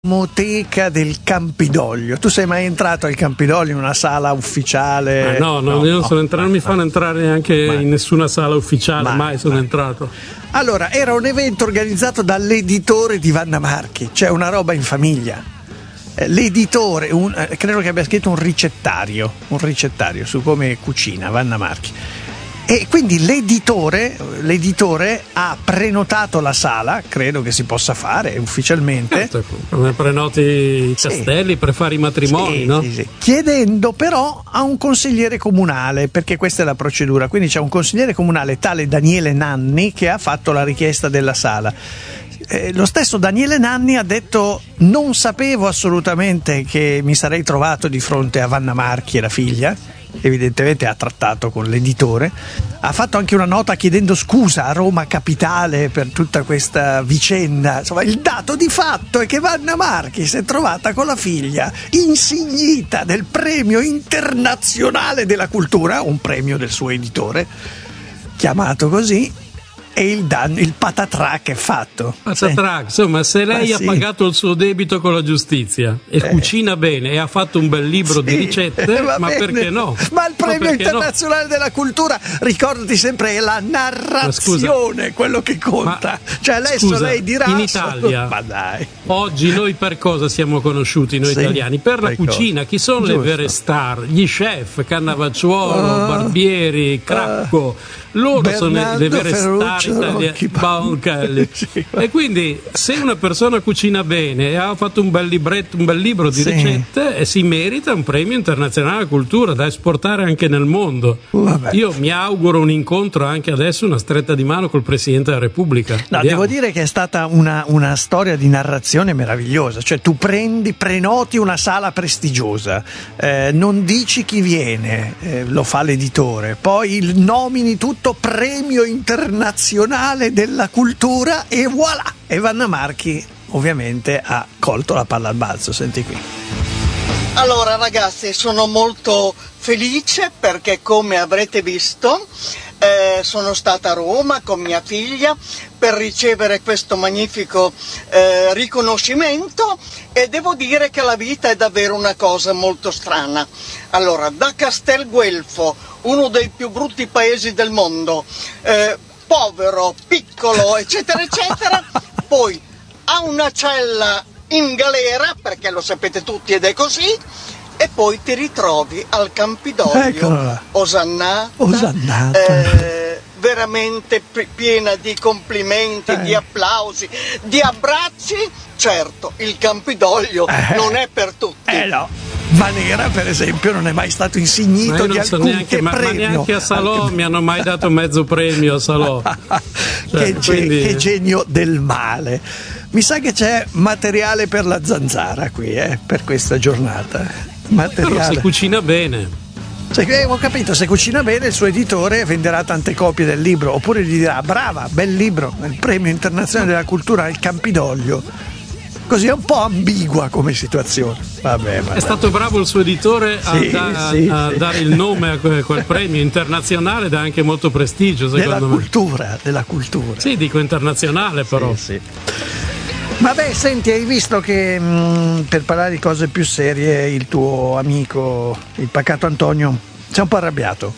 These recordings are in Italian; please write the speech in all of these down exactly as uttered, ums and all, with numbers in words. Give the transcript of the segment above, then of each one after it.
Moteca del Campidoglio. Tu sei mai entrato al Campidoglio in una sala ufficiale? Ah, no, no, no, io non, sono no, entrato, no, non mi no. fanno entrare neanche Ma, in nessuna sala ufficiale, ma, mai sono ma. entrato. Allora, era un evento organizzato dall'editore di Vanna Marchi, cioè una roba in famiglia. Eh, L'editore, un, eh, credo che abbia scritto un ricettario, un ricettario su come cucina Vanna Marchi. E quindi l'editore, l'editore ha prenotato la sala, credo che si possa fare ufficialmente. Certo, come prenoti i castelli, sì, per fare i matrimoni, sì, no? Sì, sì. Chiedendo però a un consigliere comunale, perché questa è la procedura. Quindi c'è un consigliere comunale, tale Daniele Nanni, che ha fatto la richiesta della sala. Eh, lo stesso Daniele Nanni ha detto: non sapevo assolutamente che mi sarei trovato di fronte a Vanna Marchi e la figlia. Evidentemente ha trattato con l'editore, ha fatto anche una nota chiedendo scusa a Roma Capitale per tutta questa vicenda. Insomma, il dato di fatto è che Vanna Marchi si è trovata con la figlia insignita del premio internazionale della cultura, un premio del suo editore chiamato così, e il danno, il patatrac è fatto. Patatrac, insomma, se lei Ma ha sì. pagato il suo debito con la giustizia e Eh. cucina bene e ha fatto un bel libro Sì, di ricette, eh, va ma bene. perché no? Ma il premio Ma perché internazionale no? della cultura, ricordati sempre, è la narrazione quello che conta. Ma, cioè adesso scusa, lei dirà in Italia, ma dai. Oggi noi per cosa siamo conosciuti noi Sì, italiani? Per la per cucina. Chi sono Giusto. le vere star? Gli chef, Cannavacciuolo, Ah, Barbieri, Cracco. Loro sono le, le vere Ferruccio, star italiane. Rocchi Baunchelli. Sì, E quindi se una persona cucina bene e ha fatto un bel libretto, un bel libro di Sì. ricette, e si merita un premio internazionale alla cultura da esportare anche nel mondo. Vabbè. Io mi auguro un incontro anche adesso, una stretta di mano col Presidente della Repubblica. No, Vediamo. devo dire che è stata una, una storia di narrazione meravigliosa. Cioè tu prendi, prenoti una sala prestigiosa, eh, non dici chi viene, eh, lo fa l'editore, poi il nomini tutto premio internazionale della cultura e voilà! E Vanna Marchi ovviamente ha colto la palla al balzo. Senti qui. Allora ragazzi, sono molto felice perché, come avrete visto, eh, sono stata a Roma con mia figlia per ricevere questo magnifico eh, riconoscimento, e devo dire che la vita è davvero una cosa molto strana. Allora, da Castelguelfo, uno dei più brutti paesi del mondo, eh, povero, piccolo, eccetera, eccetera, poi a una cella in galera, perché lo sapete tutti ed è così, e poi ti ritrovi al Campidoglio, Eccola là. osannata, Osannata. eh, veramente p- piena di complimenti, Eh. di applausi, di abbracci. Certo, il Campidoglio Eh. non è per tutti. Eh no, Vanera per esempio non è mai stato Ma insignito io di non so alcun neanche, ma, ma premio. neanche a Salò mi hanno mai dato mezzo premio a Salò. Cioè, che, ge- quindi- che genio del male. Mi sa che c'è materiale per la zanzara qui, eh, per questa giornata. Però Materiale. si cucina bene. Se, eh, ho capito, se cucina bene il suo editore venderà tante copie del libro, oppure gli dirà: brava, bel libro, il premio internazionale della cultura al Campidoglio. Così è un po' ambigua come situazione. Vabbè, vabbè. È stato bravo il suo editore a, Sì, da- sì, a sì. dare il nome a que- quel premio internazionale, dà anche molto prestigio, della secondo me. cultura, della cultura. Sì, dico internazionale però. Sì, sì. Vabbè, senti, hai visto che mh, per parlare di cose più serie il tuo amico, il pacato Antonio, si è un po' arrabbiato.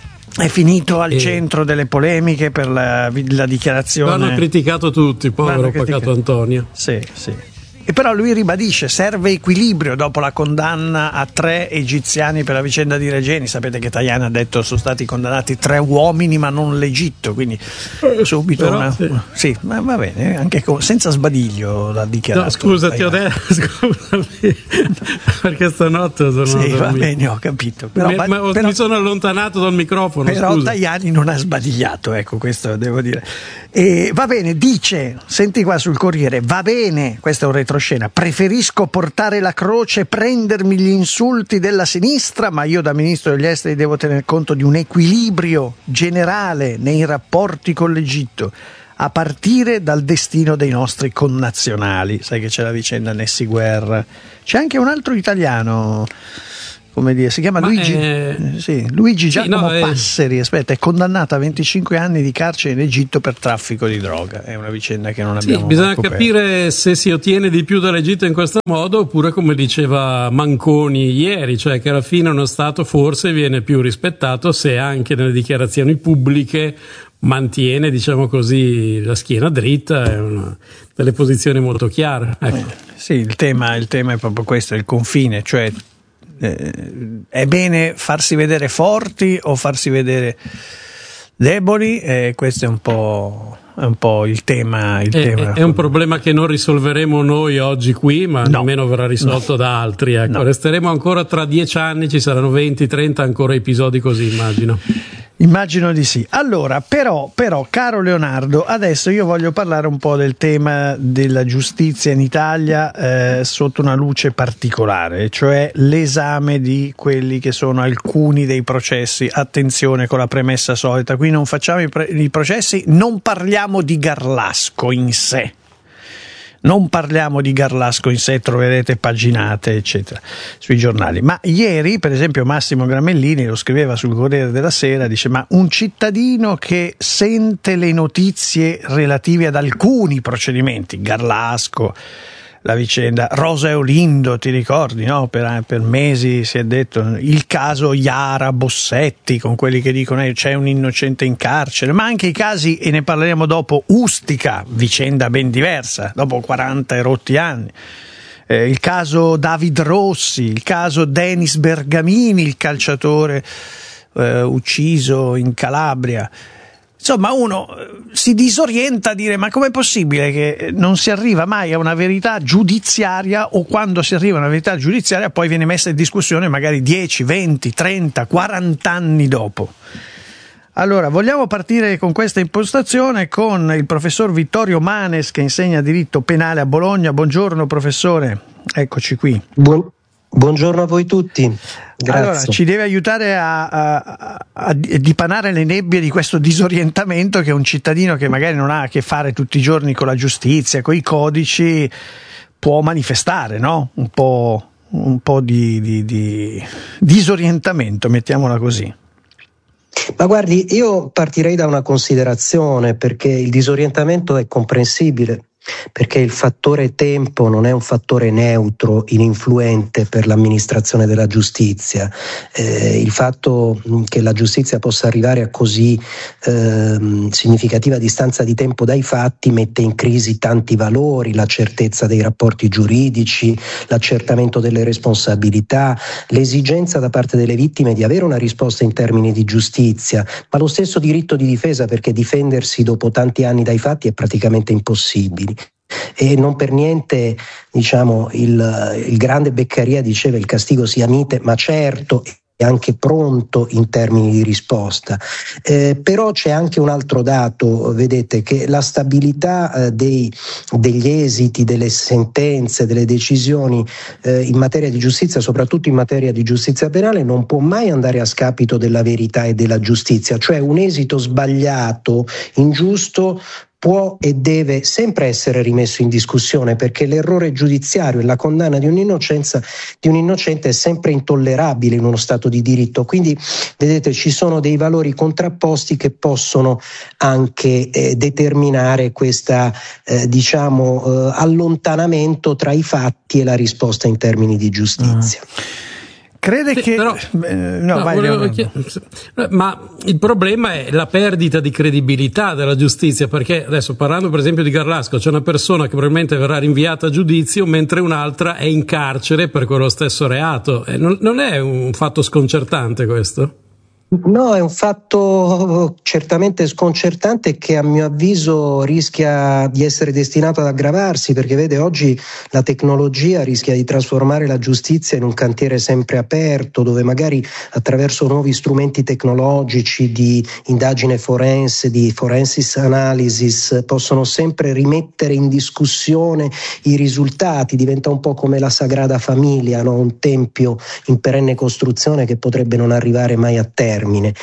È finito al Eh. centro delle polemiche per la, la dichiarazione. L'hanno criticato tutti, povero L'hanno Pacato criticato. Antonio. Sì, sì. E però lui ribadisce: serve equilibrio dopo la condanna a tre egiziani per la vicenda di Regeni. Sapete che Tajani ha detto sono stati condannati tre uomini ma non l'Egitto, quindi subito Però, una, sì. sì, ma va bene, anche con- senza sbadiglio l'ha dichiarato. No, scusa, ti ho Tajani. detto, scusami, perché stanotte sono Sì, andato a va dormire. bene, ho capito. Però, Mi- ma- ma- però- mi sono allontanato dal microfono, Però scusa. Tajani non ha sbadigliato, ecco, questo devo dire. E va bene, dice, senti qua sul Corriere, va bene, questo è un retroscena, preferisco portare la croce, prendermi gli insulti della sinistra, ma io da ministro degli esteri devo tener conto di un equilibrio generale nei rapporti con l'Egitto, a partire dal destino dei nostri connazionali. Sai che c'è la vicenda Nessi Guerra, c'è anche un altro italiano, come dire, si chiama Ma Luigi, è... sì, Luigi Giacomo sì, no, Passeri, aspetta, è condannato a venticinque anni di carcere in Egitto per traffico di droga. È una vicenda che non abbiamo Sì, bisogna coperto. capire se si ottiene di più dall'Egitto in questo modo, oppure come diceva Manconi ieri, cioè che alla fine uno Stato forse viene più rispettato se anche nelle dichiarazioni pubbliche mantiene, diciamo così, la schiena dritta e una, delle posizioni molto chiare. Ecco. Eh, sì, il tema, il tema è proprio questo, il confine, cioè eh, è bene farsi vedere forti o farsi vedere deboli, e questo è un po', è un po' il tema. Il è, tema. È un problema che non risolveremo noi oggi qui, ma no, nemmeno verrà risolto no, da altri. Ecco. No. Resteremo ancora tra dieci anni, ci saranno venti trenta ancora episodi così, immagino. Immagino di sì. Allora, però, però, caro Leonardo, adesso io voglio parlare un po' del tema della giustizia in Italia eh, sotto una luce particolare, cioè l'esame di quelli che sono alcuni dei processi. Attenzione con la premessa solita, qui non facciamo i, pre- i processi, non parliamo di Garlasco in sé. Non parliamo di Garlasco in sé, troverete paginate, eccetera, sui giornali. Ma ieri, per esempio, Massimo Gramellini lo scriveva sul Corriere della Sera, dice: ma un cittadino che sente le notizie relative ad alcuni procedimenti, Garlasco, la vicenda Rosa Eolindo, ti ricordi, no? Per, per mesi si è detto il caso Iara Bossetti, con quelli che dicono eh, c'è un innocente in carcere, ma anche i casi, e ne parleremo dopo, Ustica, vicenda ben diversa, dopo quaranta e rotti anni. Eh, il caso David Rossi, il caso Denis Bergamini, il calciatore eh, ucciso in Calabria. Insomma, uno si disorienta a dire: ma com'è possibile che non si arriva mai a una verità giudiziaria, o quando si arriva a una verità giudiziaria poi viene messa in discussione magari dieci, venti, trenta, quaranta anni dopo. Allora, vogliamo partire con questa impostazione con il professor Vittorio Manes, che insegna diritto penale a Bologna. Buongiorno professore, eccoci qui. Buon... Buongiorno a voi tutti. Grazie. Allora, ci deve aiutare a, a, a dipanare le nebbie di questo disorientamento che un cittadino che magari non ha a che fare tutti i giorni con la giustizia, con i codici, può manifestare, no? Un po', un po' di, di, di disorientamento, mettiamola così. Ma guardi, io partirei da una considerazione, perché il disorientamento è comprensibile. Perché il fattore tempo non è un fattore neutro, ininfluente per l'amministrazione della giustizia. Eh, il fatto che la giustizia possa arrivare a così eh, significativa distanza di tempo dai fatti mette in crisi tanti valori: la certezza dei rapporti giuridici, l'accertamento delle responsabilità, l'esigenza da parte delle vittime di avere una risposta in termini di giustizia, ma lo stesso diritto di difesa, perché difendersi dopo tanti anni dai fatti è praticamente impossibile. E non per niente, diciamo, il, il grande Beccaria diceva: il castigo sia mite ma certo e anche pronto in termini di risposta. Eh, però c'è anche un altro dato, vedete, che la stabilità eh, dei, degli esiti, delle sentenze, delle decisioni eh, in materia di giustizia, soprattutto in materia di giustizia penale, non può mai andare a scapito della verità e della giustizia. Cioè, un esito sbagliato, ingiusto, può e deve sempre essere rimesso in discussione, perché l'errore giudiziario e la condanna di un'innocenza di un innocente è sempre intollerabile in uno Stato di diritto. Quindi, vedete, ci sono dei valori contrapposti che possono anche eh, determinare questa eh, diciamo eh, allontanamento tra i fatti e la risposta in termini di giustizia. Mm. Crede sì, che però, eh, no, no, vai, ma il problema è la perdita di credibilità della giustizia, perché adesso, parlando per esempio di Garlasco, c'è una persona che probabilmente verrà rinviata a giudizio mentre un'altra è in carcere per quello stesso reato. Eh, non, non è un fatto sconcertante questo? No, è un fatto certamente sconcertante che a mio avviso rischia di essere destinato ad aggravarsi, perché vede, oggi la tecnologia rischia di trasformare la giustizia in un cantiere sempre aperto, dove magari attraverso nuovi strumenti tecnologici di indagine forense, di forensic analysis, possono sempre rimettere in discussione i risultati. Diventa un po' come la Sagrada Famiglia, no? Un tempio in perenne costruzione che potrebbe non arrivare mai a termine. termine.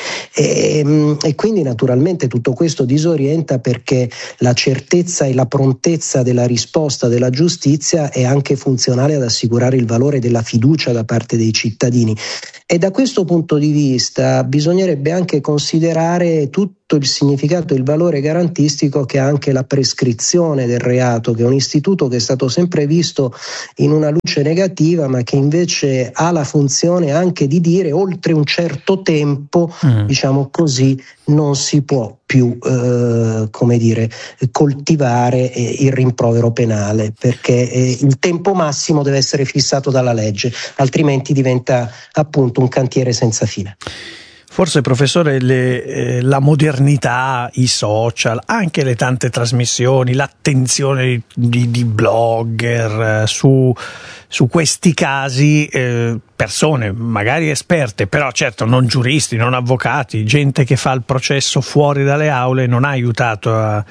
E, e quindi naturalmente tutto questo disorienta, perché la certezza e la prontezza della risposta della giustizia è anche funzionale ad assicurare il valore della fiducia da parte dei cittadini. E da questo punto di vista bisognerebbe anche considerare tutto il significato e il valore garantistico che ha anche la prescrizione del reato, che è un istituto che è stato sempre visto in una luce negativa, ma che invece ha la funzione anche di dire oltre un certo tempo, mm. diciamo così, non si può più eh, come dire coltivare eh, il rimprovero penale, perché eh, il tempo massimo deve essere fissato dalla legge, altrimenti diventa appunto un cantiere senza fine. Forse, professore, le, eh, la modernità, i social, anche le tante trasmissioni, l'attenzione di, di blogger eh, su, su questi casi, eh, persone magari esperte, però certo non giuristi, non avvocati, gente che fa il processo fuori dalle aule, non ha aiutato a,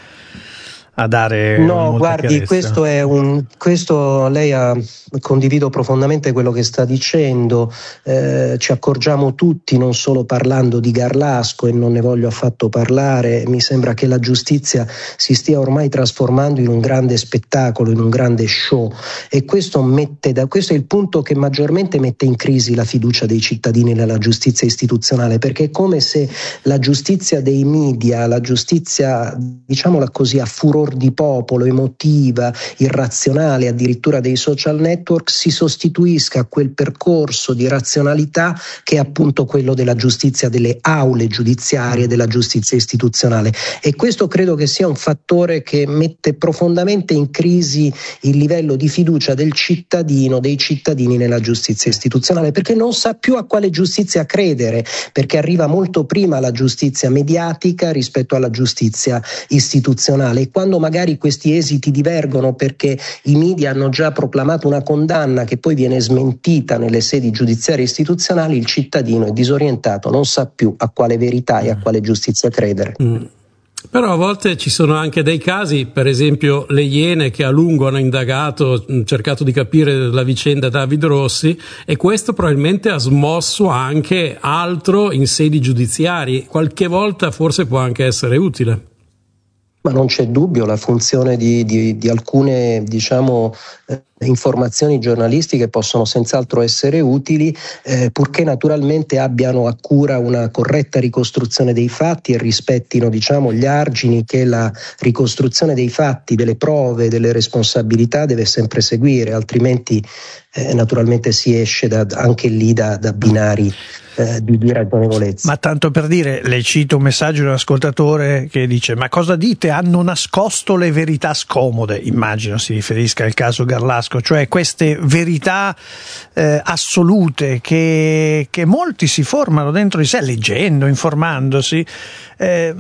a dare no guardi chiarezza. questo è un questo lei ha condivido profondamente quello che sta dicendo. Eh, ci accorgiamo tutti, non solo parlando di Garlasco, e non ne voglio affatto parlare, mi sembra che la giustizia si stia ormai trasformando in un grande spettacolo, in un grande show, e questo mette da questo è il punto che maggiormente mette in crisi la fiducia dei cittadini nella giustizia istituzionale, perché è come se la giustizia dei media, la giustizia, diciamola così, a furor di popolo, emotiva, irrazionale, addirittura dei social network, si sostituisca a quel percorso di razionalità che è appunto quello della giustizia delle aule giudiziarie, della giustizia istituzionale. E questo credo che sia un fattore che mette profondamente in crisi il livello di fiducia del cittadino, dei cittadini nella giustizia istituzionale, perché non sa più a quale giustizia credere, perché arriva molto prima la giustizia mediatica rispetto alla giustizia istituzionale, e quando magari questi esiti divergono perché i media hanno già proclamato una condanna che poi viene smentita nelle sedi giudiziarie istituzionali, il cittadino è disorientato, non sa più a quale verità e a quale giustizia credere. Mm. Però a volte ci sono anche dei casi, per esempio le Iene, che a lungo hanno indagato, cercato di capire la vicenda David Rossi, e questo probabilmente ha smosso anche altro in sedi giudiziarie. Qualche volta forse può anche essere utile. Ma non c'è dubbio, la funzione di, di, di alcune, diciamo, eh, informazioni giornalistiche possono senz'altro essere utili, eh, purché naturalmente abbiano a cura una corretta ricostruzione dei fatti e rispettino, diciamo, gli argini che la ricostruzione dei fatti, delle prove, delle responsabilità deve sempre seguire, altrimenti eh, naturalmente si esce da, anche lì da, da binari eh, di, di ragionevolezza. Ma tanto per dire, le cito un messaggio di un ascoltatore che dice: ma cosa dite? Hanno nascosto le verità scomode. Immagino si riferisca al caso Garlasco, cioè queste verità eh, assolute che, che molti si formano dentro di sé leggendo, informandosi. Eh,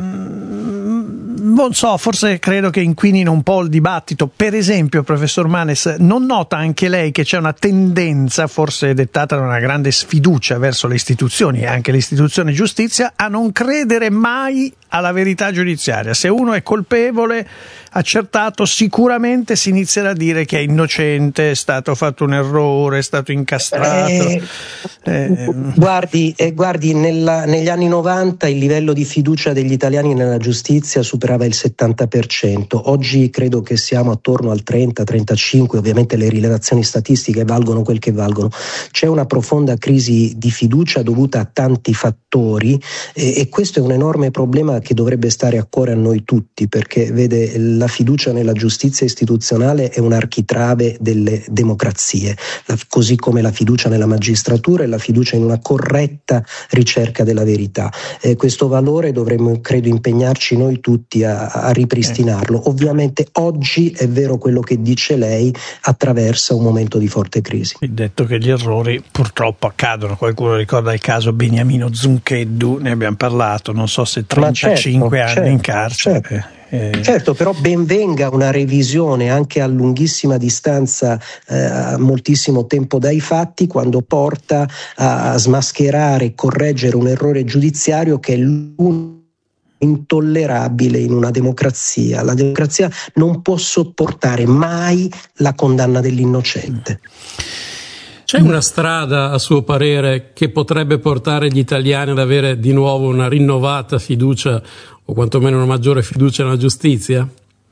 non so, forse credo che inquinino un po' il dibattito. Per esempio, professor Manes, non nota anche lei che c'è una tendenza, forse dettata da una grande sfiducia verso le istituzioni e anche l'istituzione giustizia, a non credere mai alla verità giudiziaria? Se uno è colpevole, accertato, sicuramente si inizierà a dire che è innocente, è stato fatto un errore, è stato incastrato. Eh, eh, guardi, eh, guardi nella, negli anni novanta il livello di fiducia degli italiani nella giustizia superava il settanta per cento, oggi credo che siamo attorno al trenta trentacinque, ovviamente le rilevazioni statistiche valgono quel che valgono. C'è una profonda crisi di fiducia dovuta a tanti fattori e, e questo è un enorme problema che dovrebbe stare a cuore a noi tutti, perché vede, la fiducia nella giustizia istituzionale è un architrave delle democrazie, la, così come la fiducia nella magistratura e la fiducia in una corretta ricerca della verità. Eh, questo valore dovremmo, credo, impegnarci noi tutti a, a ripristinarlo. Ovviamente oggi è vero quello che dice lei, attraversa un momento di forte crisi. Detto che gli errori purtroppo accadono, qualcuno ricorda il caso Beniamino Zuncheddu, ne abbiamo parlato, non so se trentacinque certo, anni certo, in carcere. Certo. Eh. Certo, però ben venga una revisione anche a lunghissima distanza, eh, a moltissimo tempo dai fatti, quando porta a smascherare e correggere un errore giudiziario che è l'unico intollerabile in una democrazia. La democrazia non può sopportare mai la condanna dell'innocente. C'è una strada, a suo parere, che potrebbe portare gli italiani ad avere di nuovo una rinnovata fiducia o quantomeno una maggiore fiducia nella giustizia?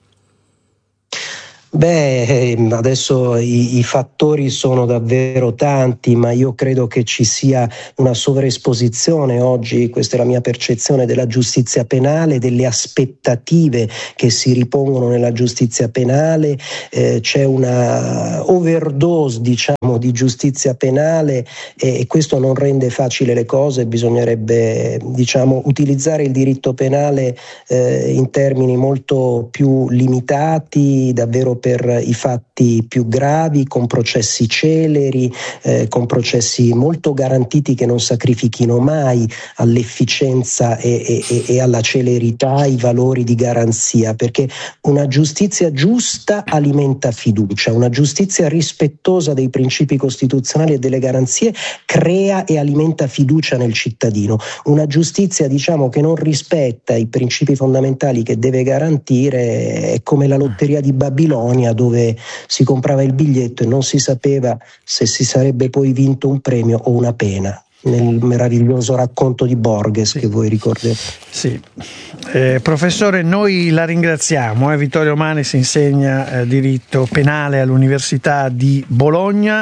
Beh, adesso i, i fattori sono davvero tanti, ma io credo che ci sia una sovraesposizione oggi, questa è la mia percezione, della giustizia penale, delle aspettative che si ripongono nella giustizia penale, eh, c'è una overdose, diciamo, di giustizia penale e, e questo non rende facile le cose. Bisognerebbe, diciamo, utilizzare il diritto penale eh, in termini molto più limitati, davvero per i fatti più gravi, con processi celeri, eh, con processi molto garantiti che non sacrifichino mai all'efficienza e, e, e alla celerità i valori di garanzia, perché una giustizia giusta alimenta fiducia, una giustizia rispettosa dei principi costituzionali e delle garanzie crea e alimenta fiducia nel cittadino. Una giustizia, diciamo, che non rispetta i principi fondamentali che deve garantire è come la lotteria di Babilonia, dove si comprava il biglietto e non si sapeva se si sarebbe poi vinto un premio o una pena, nel meraviglioso racconto di Borges, sì, che voi ricordate. Sì. Eh, professore, noi la ringraziamo. Eh. Vittorio Manis insegna eh, diritto penale all'Università di Bologna.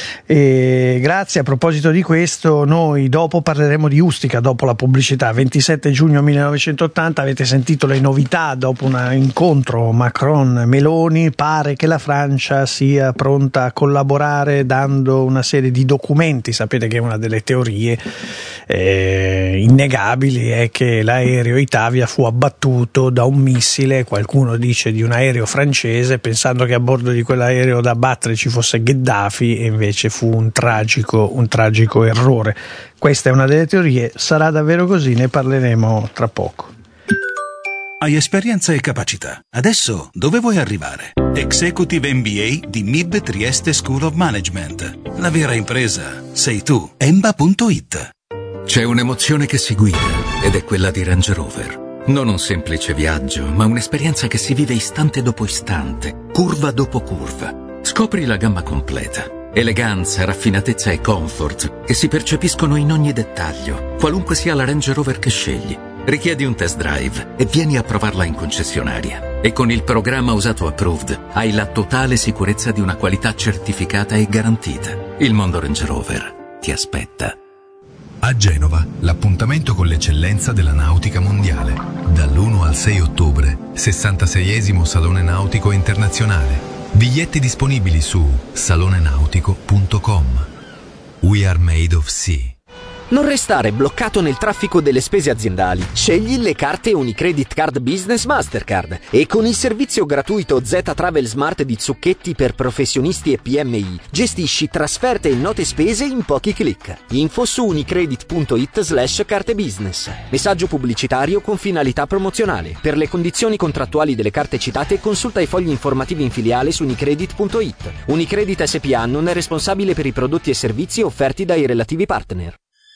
E grazie. A proposito di questo, noi dopo parleremo di Ustica, dopo la pubblicità. ventisette giugno millenovecentottanta, avete sentito le novità dopo un incontro Macron-Meloni. Pare che la Francia sia pronta a collaborare dando una serie di documenti. Sapete che è una delle teorie eh, innegabili è che l'aereo Itavia fu abbattuto da un missile, qualcuno dice di un aereo francese, pensando che a bordo di quell'aereo da abbattere ci fosse Gheddafi, e invece fu un tragico, un tragico errore. Questa è una delle teorie. Sarà davvero così? Ne parleremo tra poco. Hai esperienza e capacità. Adesso dove vuoi arrivare? Executive M B A di M I B Trieste School of Management. La vera impresa sei tu. Emba punto it. C'è un'emozione che si guida ed è quella di Range Rover. Non un semplice viaggio, ma un'esperienza che si vive istante dopo istante, curva dopo curva. Scopri la gamma completa. Eleganza, raffinatezza e comfort che si percepiscono in ogni dettaglio, qualunque sia la Range Rover che scegli. Richiedi un test drive e vieni a provarla in concessionaria. E con il programma Usato Approved hai la totale sicurezza di una qualità certificata e garantita. Il mondo Range Rover ti aspetta. A Genova, l'appuntamento con l'eccellenza della nautica mondiale. Dall'primo al sei ottobre, sessantaseiesimo Salone Nautico Internazionale. Biglietti disponibili su salone nautico punto com. We are made of sea. Non restare bloccato nel traffico delle spese aziendali. Scegli le carte Unicredit Card Business Mastercard e con il servizio gratuito Z Travel Smart di Zucchetti per professionisti e P M I gestisci trasferte e note spese in pochi clic. Info su unicredit punto it slash carte business. Messaggio pubblicitario con finalità promozionale. Per le condizioni contrattuali delle carte citate consulta i fogli informativi in filiale su unicredit punto it. Unicredit S P A non è responsabile per i prodotti e servizi offerti dai relativi partner.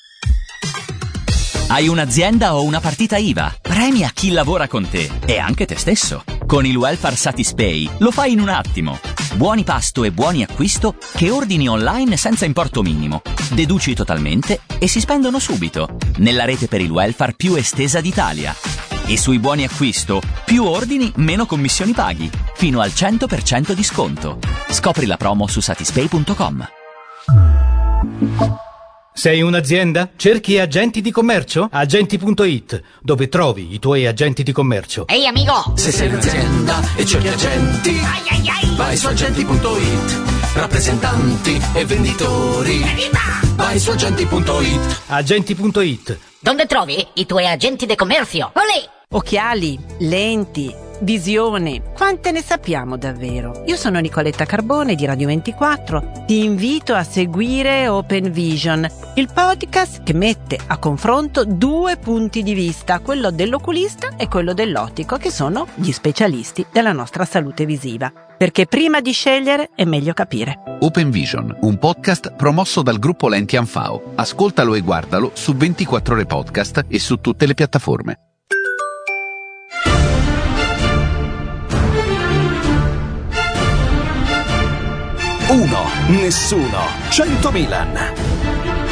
Hai un'azienda o una partita I V A? Premia chi lavora con te e anche te stesso. Con il Welfare Satispay lo fai in un attimo. Buoni pasto e buoni acquisto che ordini online senza importo minimo. Deduci totalmente e si spendono subito. Nella rete per il welfare più estesa d'Italia. E sui buoni acquisto, più ordini, meno commissioni paghi. Fino al cento per cento di sconto. Scopri la promo su satispay punto com. Sei un'azienda? Cerchi agenti di commercio? Agenti punto it, dove trovi i tuoi agenti di commercio. Ehi amico! Se sei un'azienda e cerchi agenti, ai ai ai. vai su agenti punto it. Rappresentanti e venditori, Evviva! vai su agenti punto it. Agenti punto it. Dove trovi i tuoi agenti di commercio? Olè! Occhiali, lenti, visione, quante ne sappiamo davvero? Io sono Nicoletta Carbone di Radio ventiquattro, ti invito a seguire Open Vision, il podcast che mette a confronto due punti di vista, quello dell'oculista e quello dell'ottico, che sono gli specialisti della nostra salute visiva. Perché prima di scegliere è meglio capire. Open Vision, un podcast promosso dal gruppo Lenti Anfao. Ascoltalo e guardalo su ventiquattro ore podcast e su tutte le piattaforme. uno, nessuno, cento Milan.